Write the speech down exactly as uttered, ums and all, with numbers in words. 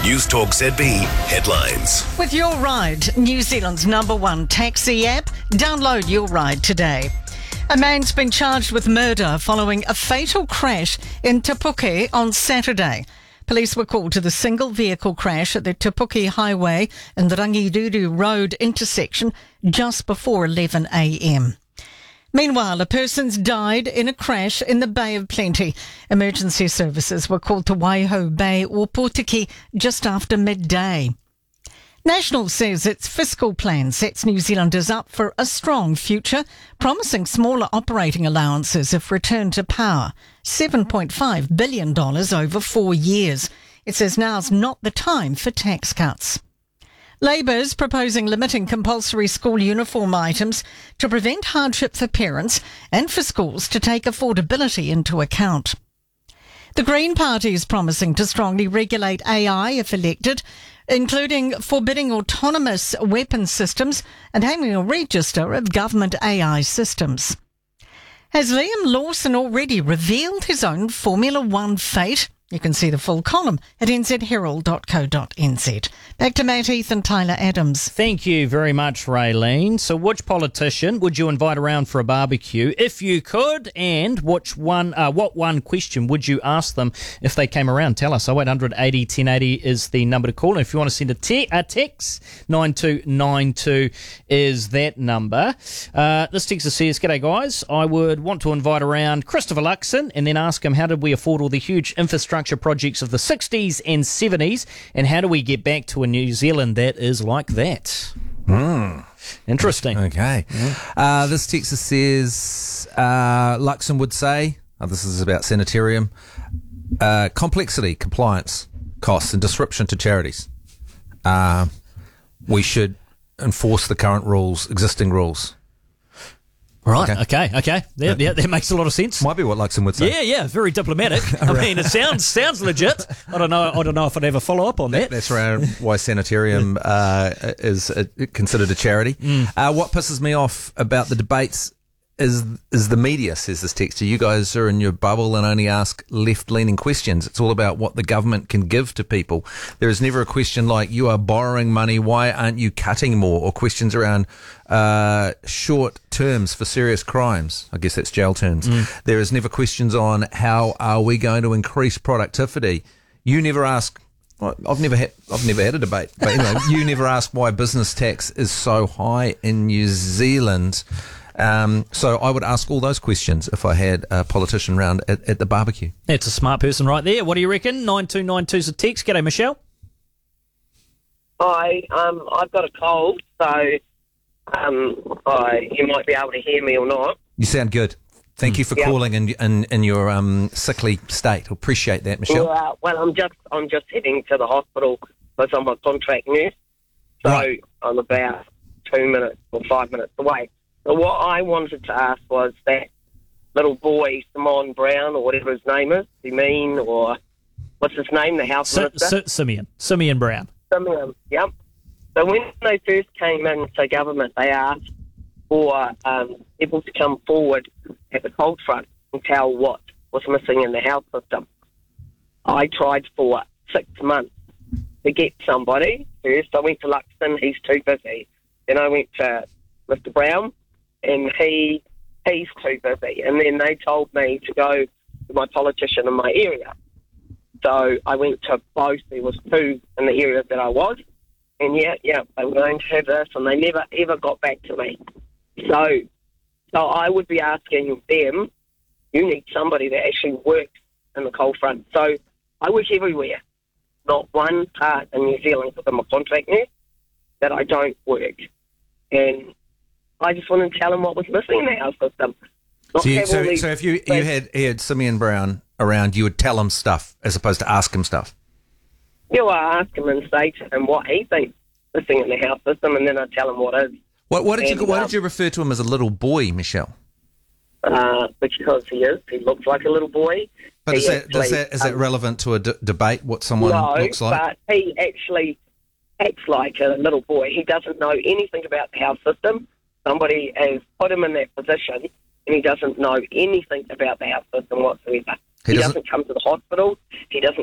News Talk Z B headlines. With Your Ride, New Zealand's number one taxi app, download Your Ride today. A man's been charged with murder following a fatal crash in Te Puke on Saturday. Police were called to the single vehicle crash at the Te Puke Highway and the Rangiruru Road intersection just before eleven a m. Meanwhile, a person's died in a crash in the Bay of Plenty. Emergency services were called to Waiho Bay or Portiki just after midday. National says its fiscal plan sets New Zealanders up for a strong future, promising smaller operating allowances if returned to power, seven point five billion dollars over four years. It says now's not the time for tax cuts. Labour's proposing limiting compulsory school uniform items to prevent hardship for parents and for schools to take affordability into account. The Green Party is promising to strongly regulate A I if elected, including forbidding autonomous weapon systems and having a register of government A I systems. Has Liam Lawson already revealed his own Formula One fate? You can see the full column at n z herald dot co dot n z. Back to Matt Heath and Tyler Adams. Thank you very much, Raylene. So which politician would you invite around for a barbecue if you could? And which one? Uh, what one question would you ask them if they came around? Tell us. oh eight hundred eighty ten eighty is the number to call. And if you want to send a, te- a text, nine two nine two is that number. Uh, this texter says, "G'day guys, I would want to invite around Christopher Luxon and then ask him how did we afford all the huge infrastructure projects of the sixties and seventies, and how do we get back to a New Zealand that is like that?" Mm. Interesting. Okay. Yeah. Uh, this texter says, uh, Luxon would say, oh, this is about sanitarium, uh, complexity, compliance, costs, and disruption to charities. Uh, we should enforce the current rules, existing rules. Right, okay, okay. okay. Yeah, yeah, that makes a lot of sense. Might be what Luxon would say. Yeah, yeah, very diplomatic. I mean, it sounds sounds legit. I don't know I don't know if I'd ever follow up on that. That's around why Sanitarium uh, is uh, considered a charity. Mm. Uh, what pisses me off about the debates is is the media, says this texter. You guys are in your bubble and only ask left-leaning questions. It's all about what the government can give to people. There is never a question like, you are borrowing money, why aren't you cutting more? Or questions around uh, short terms for serious crimes. I guess that's jail terms. Mm. There is never questions on how are we going to increase productivity. You never ask... Well, I've never had I've never had a debate, but anyway, you never ask why business tax is so high in New Zealand. Um, so I would ask all those questions if I had a politician round at, at the barbecue. That's a smart person right there. What do you reckon? nine two nine two's a text. G'day, Michelle. Hi, um, I've got a cold, so um, I, you might be able to hear me or not. You sound good. Thank mm. you for yep. calling in, in, in your um, sickly state. Appreciate that, Michelle. Well, uh, well, I'm just I'm just heading to the hospital because I'm a contract nurse, so right. I'm about two minutes or five minutes away. So what I wanted to ask was that little boy, Simon Brown, or whatever his name is, Simeon, or what's his name, the House S- Minister? S- Simeon. Simeon Brown. Simeon, yep. So when they first came into government, they asked for um, people to come forward at the cold front and tell what was missing in the health system. I tried for six months to get somebody. First, I went to Luxon, he's too busy. Then I went to Mister Brown, and he he's too busy. And then they told me to go to my politician in my area. So I went to both. There was two in the area that I was. And yeah, yeah, they were going to have this, and they never, ever got back to me. So, so I would be asking them, you need somebody that actually works in the cold front. So I work everywhere. Not one part in New Zealand, because I'm a contract nurse, that I don't work. And I just want to tell them what was missing in the health system. So, you, so, so if you, you had, had Simeon Brown around, you would tell him stuff as opposed to ask him stuff? Yeah, well, I ask him and say to him what he thinks missing in the health system, and then I tell him what is. What, what did and, you Why um, did you refer to him as a little boy, Michelle? Uh, because he is. He looks like a little boy. But is that, actually, is that, is that um, relevant to a d- debate, what someone no, looks like? but he actually acts like a little boy. He doesn't know anything about the health system. Somebody has put him in that position, and he doesn't know anything about the health system whatsoever. He, he doesn't, doesn't come to the hospital. He doesn't